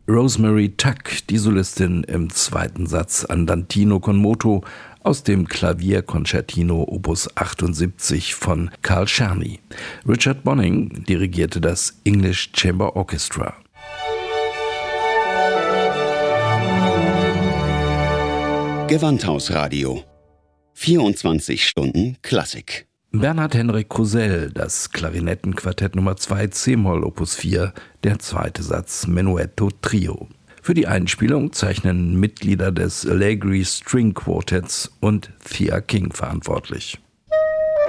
Rosemary Tuck, die Solistin im zweiten Satz Andantino con moto aus dem Klavierkonzertino Opus 78 von Carl Czerny. Richard Bonning dirigierte das English Chamber Orchestra. Gewandhausradio. 24 Stunden Klassik. Bernhard Henrik Krusell, das Klarinettenquartett Nummer 2 c-Moll Opus 4, der zweite Satz Menuetto Trio. Für die Einspielung zeichnen Mitglieder des Allegri String Quartetts und Thea King verantwortlich.